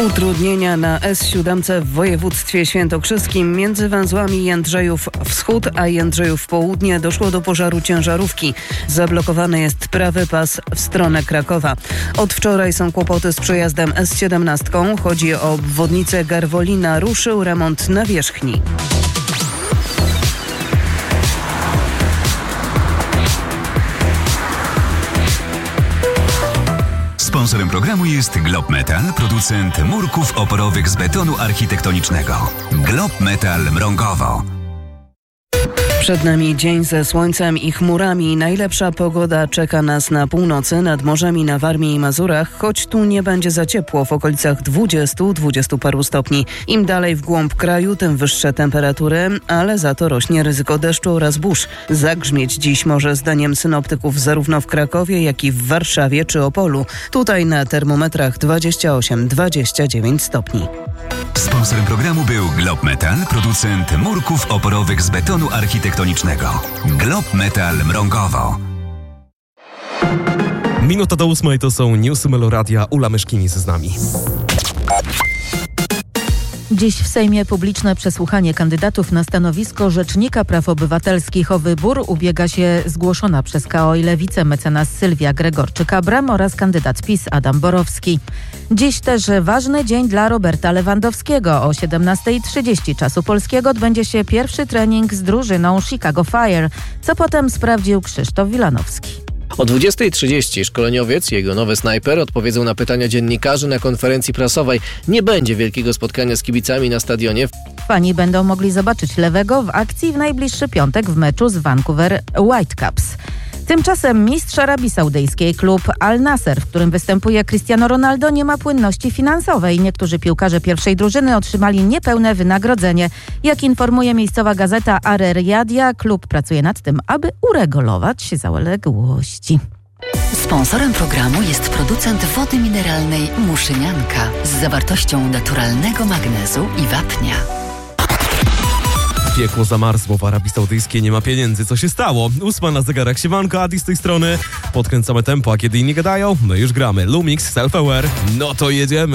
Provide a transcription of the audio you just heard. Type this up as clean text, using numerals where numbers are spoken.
Utrudnienia na S7 w województwie świętokrzyskim między węzłami Jędrzejów Wschód a Jędrzejów Południe doszło do pożaru ciężarówki. Zablokowany jest prawy pas w stronę Krakowa. Od wczoraj są kłopoty z przejazdem S17. Chodzi o obwodnicę Garwolina. Ruszył remont nawierzchni. Sponsorem programu jest Glob Metal, producent murków oporowych z betonu architektonicznego. Glob Metal Mrągowo. Przed nami dzień ze słońcem i chmurami. Najlepsza pogoda czeka nas na północy, nad morzami na Warmii i Mazurach, choć tu nie będzie za ciepło, w okolicach 20 paru stopni. Im dalej w głąb kraju, tym wyższe temperatury, ale za to rośnie ryzyko deszczu oraz burz. Zagrzmieć dziś może zdaniem synoptyków zarówno w Krakowie, jak i w Warszawie czy Opolu. Tutaj na termometrach 28-29 stopni. Sponsorem programu był Glob Metal, producent murków oporowych z betonu architektonicznego. Glob Metal Mrągowo. Minuta do 8 to są newsy Meloradia. Ula Myszkinis z nami. Dziś w Sejmie publiczne przesłuchanie kandydatów na stanowisko Rzecznika Praw Obywatelskich. O wybór ubiega się zgłoszona przez KO i Lewicę mecenas Sylwia Gregorczyk-Abram oraz kandydat PiS Adam Borowski. Dziś też ważny dzień dla Roberta Lewandowskiego. O 17:30 czasu polskiego odbędzie się pierwszy trening z drużyną Chicago Fire, co potem sprawdził Krzysztof Wilanowski. O 20:30 szkoleniowiec i jego nowy snajper odpowiedzą na pytania dziennikarzy na konferencji prasowej. Nie będzie wielkiego spotkania z kibicami na stadionie. Fani będą mogli zobaczyć Lewego w akcji w najbliższy piątek w meczu z Vancouver Whitecaps. Tymczasem mistrz Arabii Saudyjskiej klub Al Nasser, w którym występuje Cristiano Ronaldo, nie ma płynności finansowej. Niektórzy piłkarze pierwszej drużyny otrzymali niepełne wynagrodzenie. Jak informuje miejscowa gazeta Ar-Riyadia, klub pracuje nad tym, aby uregulować zaległości. Sponsorem programu jest producent wody mineralnej Muszynianka z zawartością naturalnego magnezu i wapnia. Piekło zamarzło w Arabii Saudyjskiej, nie ma pieniędzy. Co się stało? 8 na zegarach. Siemanko, Adi z tej strony. Podkręcamy tempo, a kiedy inni gadają, my już gramy. Lumix, Self-Aware. No to jedziemy.